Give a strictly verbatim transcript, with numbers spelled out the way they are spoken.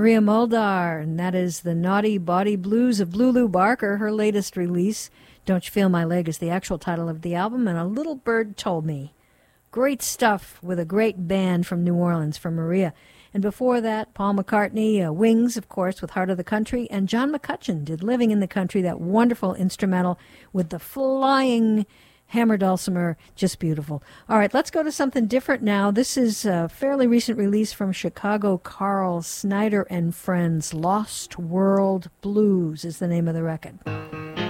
Maria Muldaur, and that is the Naughty Body Blues of Lulu Barker, her latest release. Don't You Feel My Leg is the actual title of the album, and A Little Bird Told Me. Great stuff with a great band from New Orleans, from Maria. And before that, Paul McCartney, uh, Wings, of course, with Heart of the Country, and John McCutcheon did Living in the Country, that wonderful instrumental with the flying hammer dulcimer, just beautiful. All right, let's go to something different now. This is a fairly recent release from Chicago. Carl Snyder and Friends. Lost World Blues is the name of the record.